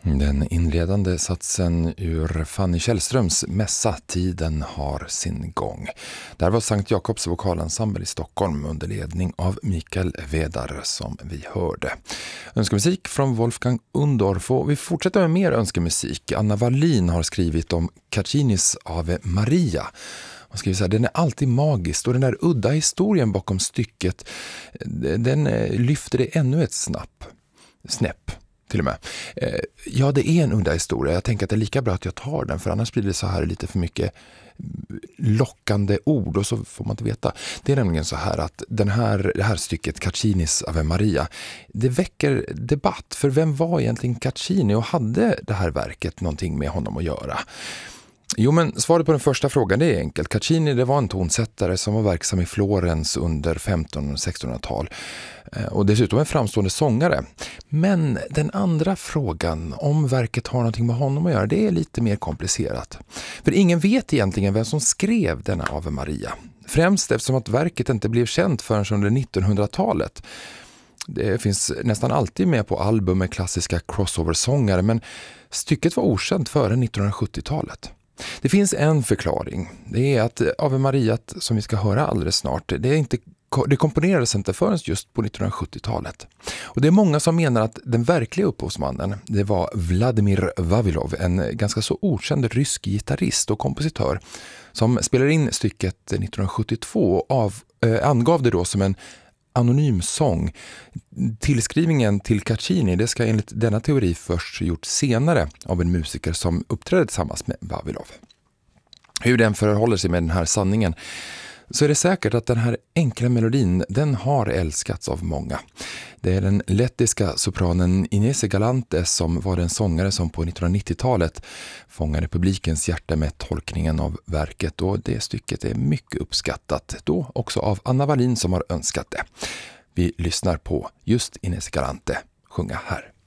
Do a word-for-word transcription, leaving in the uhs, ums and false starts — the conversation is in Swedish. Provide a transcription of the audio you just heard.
Den inledande satsen ur Fanny Källströms mässa Tiden har sin gång. Där var Sankt Jakobs vokalensemble i Stockholm under ledning av Mikael Vedar som vi hörde. Önskemusik från Wolfgang Undorf, och vi fortsätter med mer önskemusik. Anna Wallin har skrivit om Caccinis Ave Maria. Man skriver så här: den är alltid magisk, och den där udda historien bakom stycket, den lyfter det ännu ett snapp, snäpp. Till och med. Ja, det är en udda historia. Jag tänker att det är lika bra att jag tar den, för annars blir det så här lite för mycket lockande ord och så får man inte veta. Det är nämligen så här att den här, det här stycket Caccinis Ave Maria, det väcker debatt. För vem var egentligen Caccini, och hade det här verket någonting med honom att göra? Jo, men svaret på den första frågan, det är enkelt. Caccini, det var en tonsättare som var verksam i Florens under femtonhundra- och sextonhundratal. Och dessutom en framstående sångare. Men den andra frågan, om verket har någonting med honom att göra, det är lite mer komplicerat. För ingen vet egentligen vem som skrev denna Ave Maria. Främst eftersom att verket inte blev känt förrän under nittonhundratalet. Det finns nästan alltid med på album med klassiska crossover-sångare, men stycket var okänt före nittonhundrasjuttiotalet. Det finns en förklaring. Det är att Ave Maria, som vi ska höra alldeles snart, det, är inte, det komponerades inte förrän just på nittonhundrasjuttiotalet. Och det är många som menar att den verkliga upphovsmannen, det var Vladimir Vavilov, en ganska så okänd rysk gitarrist och kompositör som spelade in stycket nittonhundrasjuttiotvå och av, eh, angav det då som en anonym sång. Tillskrivningen till Caccini, det ska enligt denna teori först gjort senare av en musiker som uppträdde tillsammans med Vavilov. Hur den förhåller sig med den här sanningen, så är det säkert att den här enkla melodin, den har älskats av många. Det är den lettiska sopranen Inese Galante som var den sångare som på nittonhundranittiotalet fångade publikens hjärta med tolkningen av verket, och det stycket är mycket uppskattat, då också av Anna Wallin som har önskat det. Vi lyssnar på just Inese Galante sjunga här.